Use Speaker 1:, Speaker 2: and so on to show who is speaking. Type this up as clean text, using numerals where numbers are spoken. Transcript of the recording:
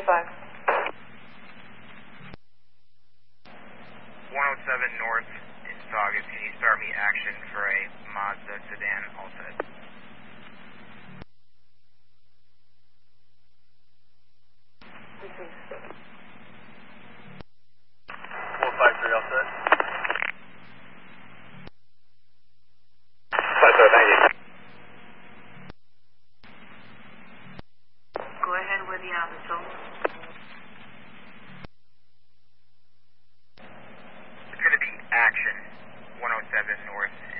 Speaker 1: 25.
Speaker 2: 107 North in Saugus. Can you start me action for a Mazda sedan all set?
Speaker 3: All set.
Speaker 4: 5-0, thank you.
Speaker 1: Go ahead with the Amazon.
Speaker 2: It's going to be action 107 North